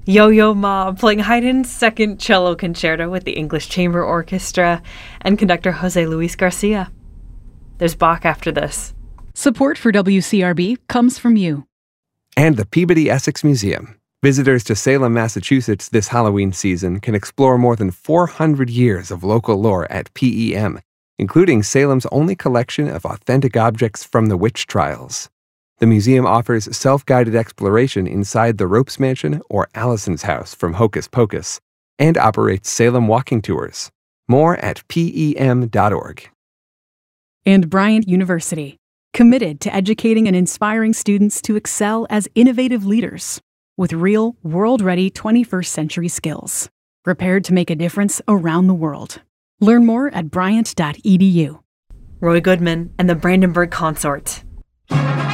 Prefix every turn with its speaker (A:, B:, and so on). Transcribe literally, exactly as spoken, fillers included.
A: Yo-Yo Ma playing Haydn's Second Cello Concerto with the English Chamber Orchestra, and conductor Jose Luis Garcia. There's Bach after this.
B: Support for W C R B comes from you.
C: And the Peabody Essex Museum. Visitors to Salem, Massachusetts this Halloween season can explore more than four hundred years of local lore at P E M, including Salem's only collection of authentic objects from the witch trials. The museum offers self-guided exploration inside the Ropes Mansion or Allison's house from Hocus Pocus, and operates Salem walking tours. More at P E M dot org.
B: And Bryant University, committed to educating and inspiring students to excel as innovative leaders with real, world-ready twenty-first century skills, prepared to make a difference around the world. Learn more at bryant dot e d u.
A: Roy Goodman and the Brandenburg Consort.